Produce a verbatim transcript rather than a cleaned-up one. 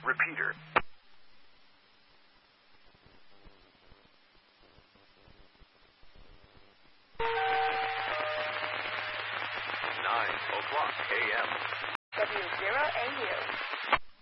Repeater. nine o'clock a m W zero A U.